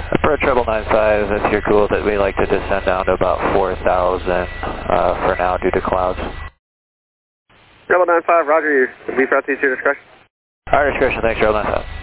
For 9995, if you're cool, that we like to descend down to about 4,000 for now due to clouds. 9995, roger, you. Leave route to your discretion. Our discretion, thanks, 9995.